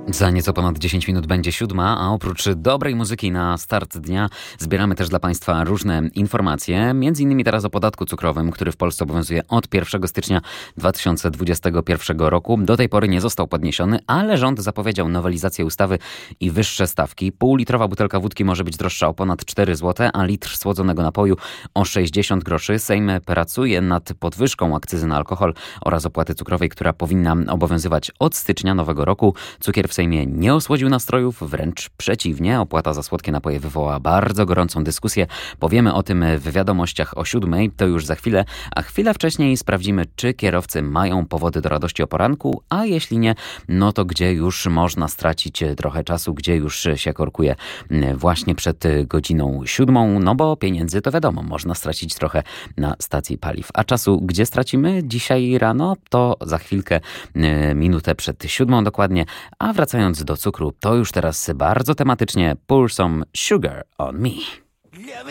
Za nieco ponad 10 minut będzie 7, a oprócz dobrej muzyki na start dnia zbieramy też dla Państwa różne informacje, między innymi teraz o podatku cukrowym, który w Polsce obowiązuje od 1 stycznia 2021 roku. Do tej pory nie został podniesiony, ale rząd zapowiedział nowelizację ustawy i wyższe stawki. Półlitrowa butelka wódki może być droższa o ponad 4 zł, a litr słodzonego napoju o 60 groszy. Sejm pracuje nad podwyżką akcyzy na alkohol oraz opłaty cukrowej, która powinna obowiązywać od stycznia nowego roku. Cukier w Sejmie nie osłodził nastrojów, wręcz przeciwnie. Opłata za słodkie napoje wywołała bardzo gorącą dyskusję. Powiemy o tym w wiadomościach o 7, to już za chwilę, a chwilę wcześniej sprawdzimy, czy kierowcy mają powody do radości o poranku, a jeśli nie, no to gdzie już można stracić trochę czasu, gdzie już się korkuje właśnie przed godziną 7, no bo pieniędzy to wiadomo, można stracić trochę na stacji paliw. A czasu gdzie stracimy dzisiaj rano? To za chwilkę, minutę przed 7 dokładnie, a wracając do cukru, to już teraz bardzo tematycznie Pour Some Sugar on Me.